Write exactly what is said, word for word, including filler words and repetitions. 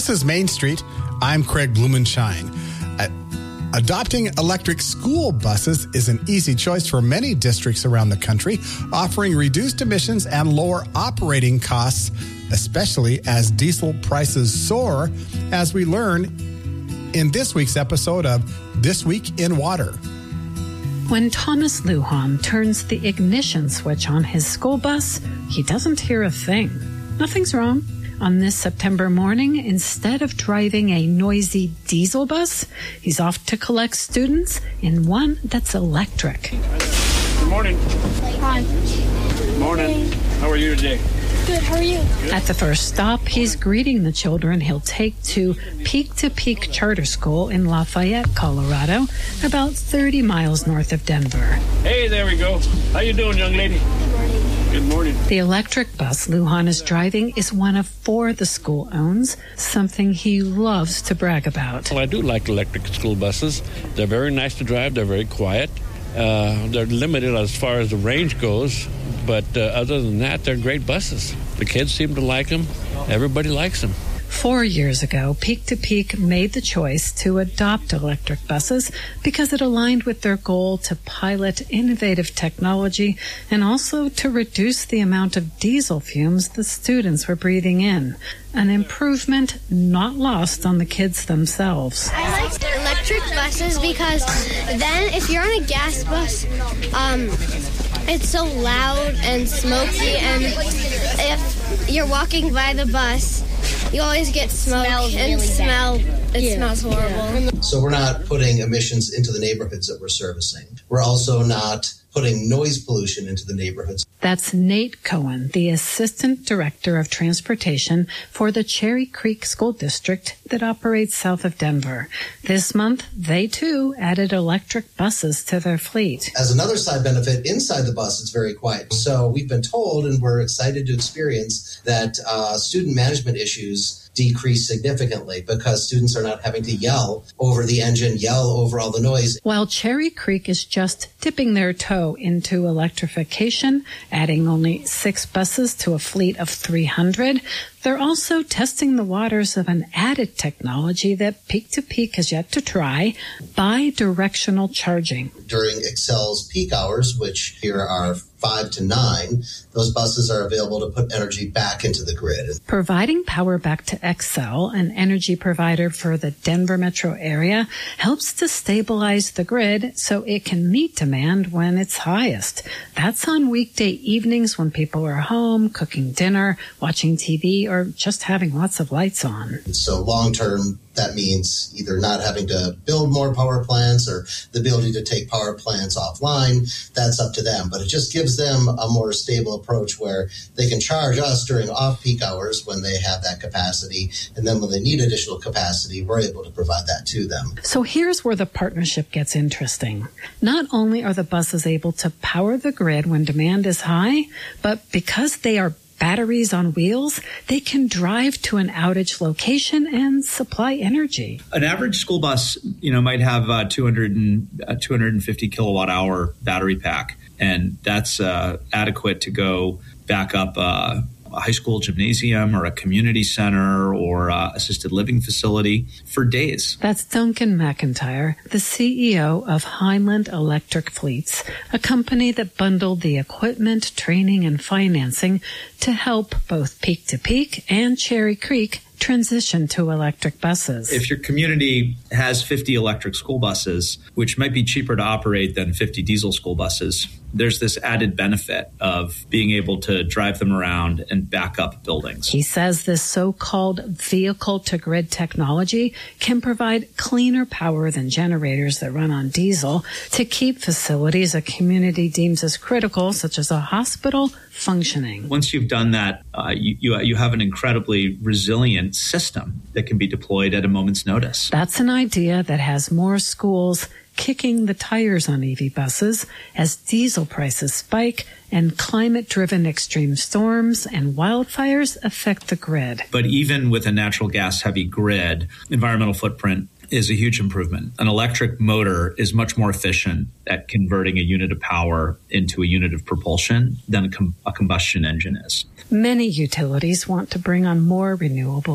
This is Main Street. I'm Craig Blumenshine. Uh, adopting electric school buses is an easy choice for many districts around the country, offering reduced emissions and lower operating costs, especially as diesel prices soar, as we learn in this week's episode of This Week in Water. When Thomas Lujan turns the ignition switch on his school bus, he doesn't hear a thing. Nothing's wrong. On this September morning, instead of driving a noisy diesel bus, he's off to collect students in one that's electric. Good morning. Hi. Good morning. How are you today? Good, how are you? Good. At the first stop, he's greeting the children he'll take to Peak to Peak Charter School in Lafayette, Colorado, about thirty miles north of Denver. Hey, there we go. How you doing, young lady? Good morning. Good morning. The electric bus Lujan is driving is one of four the school owns, something he loves to brag about. Well, I do like electric school buses. They're very nice to drive. They're very quiet. Uh, they're limited as far as the range goes, but uh, other than that, they're great buses. The kids seem to like them. Everybody likes them. Four years ago, Peak to Peak made the choice to adopt electric buses because it aligned with their goal to pilot innovative technology and also to reduce the amount of diesel fumes the students were breathing in. An improvement not lost on the kids themselves. I like the electric buses because then if you're on a gas bus, um, it's so loud and smoky, and if you're walking by the bus, you always get smoke and really smell. Bad. It yeah. smells horrible. Yeah. So we're not putting emissions into the neighborhoods that we're servicing. We're also not putting noise pollution into the neighborhoods. That's Nate Cohen, the Assistant Director of Transportation for the Cherry Creek School District that operates south of Denver. This month, they too added electric buses to their fleet. As another side benefit, inside the bus, it's very quiet. So we've been told, and we're excited to experience, that uh, student management issues decrease significantly because students are not having to yell over the engine, yell over all the noise. While Cherry Creek is just dipping their toe into electrification, adding only six buses to a fleet of three hundred, they're also testing the waters of an added technology that Peak to Peak has yet to try, bi-directional charging. During Xcel's peak hours, which here are five to nine, those buses are available to put energy back into the grid. Providing power back to Xcel, an energy provider for the Denver metro area, helps to stabilize the grid so it can meet demand when it's highest. That's on weekday evenings when people are home, cooking dinner, watching T V, or just having lots of lights on. So long-term, that means either not having to build more power plants or the ability to take power plants offline. That's up to them. But it just gives them a more stable approach where they can charge us during off-peak hours when they have that capacity. And then when they need additional capacity, we're able to provide that to them. So here's where the partnership gets interesting. Not only are the buses able to power the grid when demand is high, but because they are batteries on wheels, they can drive to an outage location and supply energy. An average school bus, you know, might have a two hundred and, uh, two hundred fifty kilowatt hour battery pack, and that's uh, adequate to go back up uh, a high school gymnasium or a community center or uh, assisted living facility for days. That's Duncan McIntyre, the C E O of Heinland Electric Fleets, a company that bundled the equipment, training, and financing to help both Peak to Peak and Cherry Creek transition to electric buses. If your community has fifty electric school buses, which might be cheaper to operate than fifty diesel school buses, there's this added benefit of being able to drive them around and back up buildings. He says this so-called vehicle-to-grid technology can provide cleaner power than generators that run on diesel to keep facilities a community deems as critical, such as a hospital, functioning. Once you've done that, uh, you, you you have an incredibly resilient system that can be deployed at a moment's notice. That's an idea that has more schools kicking the tires on E V buses as diesel prices spike and climate-driven extreme storms and wildfires affect the grid. But even with a natural gas-heavy grid, environmental footprint is a huge improvement. An electric motor is much more efficient at converting a unit of power into a unit of propulsion than a, com- a combustion engine is. Many utilities want to bring on more renewable